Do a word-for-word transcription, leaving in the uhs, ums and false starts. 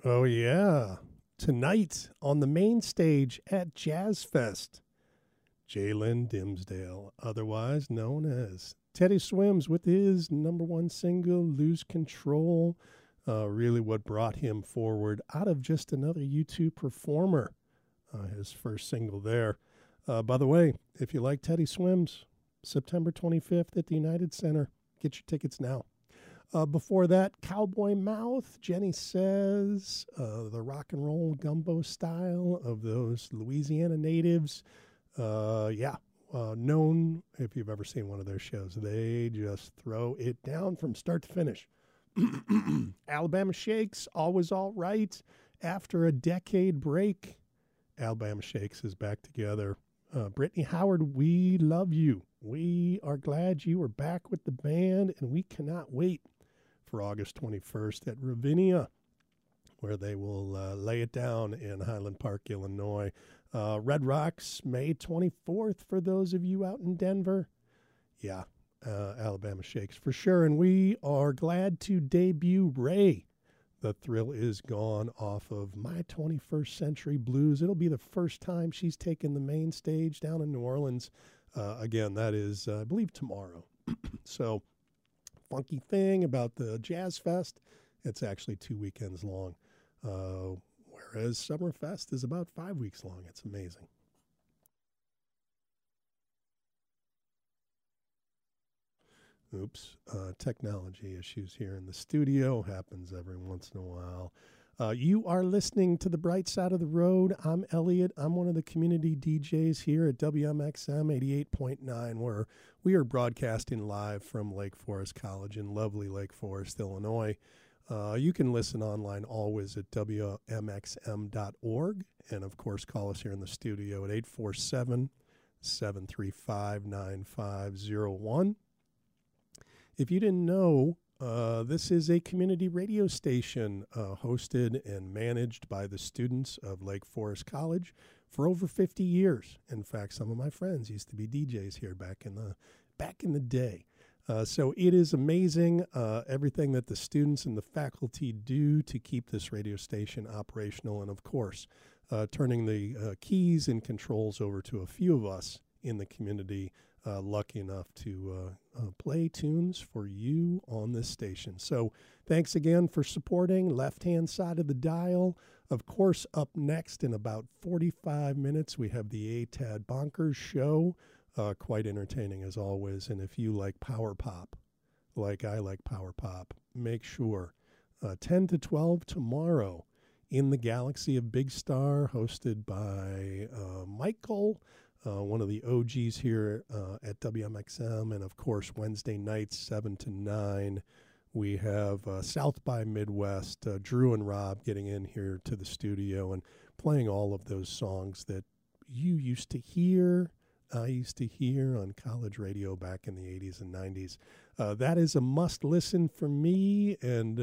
Oh, yeah. Tonight on the main stage at Jazz Fest, Jalen Dimsdale, otherwise known as Teddy Swims, with his number one single, Lose Control. Uh, really what brought him forward out of just another YouTube performer, uh, his first single there. Uh, by the way, if you like Teddy Swims, September twenty-fifth at the United Center. Get your tickets now. Uh, before that, Cowboy Mouth, Jenny Says, uh, the rock and roll gumbo style of those Louisiana natives. Uh, yeah, uh, known, if you've ever seen one of their shows, they just throw it down from start to finish. Alabama Shakes, Always All Right. After a decade break, Alabama Shakes is back together. Uh, Brittany Howard, we love you. We are glad you are back with the band, and we cannot wait for August twenty-first at Ravinia, where they will uh, lay it down in Highland Park, Illinois. Uh, Red Rocks, May twenty-fourth, for those of you out in Denver. Yeah, uh, Alabama Shakes for sure. And we are glad to debut Ray. The Thrill Is Gone off of My twenty-first Century Blues. It'll be the first time she's taken the main stage down in New Orleans. Uh, again, that is, uh, I believe, tomorrow. So, funky thing about the Jazz Fest, it's actually two weekends long, uh, whereas Summerfest is about five weeks long. It's amazing. Oops, uh, technology issues here in the studio. Happens every once in a while. Uh, you are listening to The Bright Side of the Road. I'm Elliot. I'm one of the community D Js here at W M X M eighty-eight point nine, where we are broadcasting live from Lake Forest College in lovely Lake Forest, Illinois. Uh, you can listen online always at W M X M dot org. And, of course, call us here in the studio at eight four seven, seven three five, nine five zero one. If you didn't know, uh, this is a community radio station uh, hosted and managed by the students of Lake Forest College for over fifty years. In fact, some of my friends used to be D Js here back in the back in the day. Uh, so it is amazing uh, everything that the students and the faculty do to keep this radio station operational, and of course, uh, turning the uh, keys and controls over to a few of us in the community, uh, lucky enough to uh, uh, play tunes for you on this station. So thanks again for supporting. Left-hand side of the dial. Of course, up next in about forty-five minutes, we have the A T A D Bonkers Show. Uh, quite entertaining as always. And if you like power pop, like I like power pop, make sure uh, ten to twelve tomorrow in the Galaxy of Big Star, hosted by uh, Michael, uh, one of the O Gs here uh, at W M X M. And, of course, Wednesday nights, seven to nine, we have uh, South by Midwest, uh, Drew and Rob getting in here to the studio and playing all of those songs that you used to hear, I used to hear on college radio back in the eighties and nineties. Uh, that is a must listen for me, and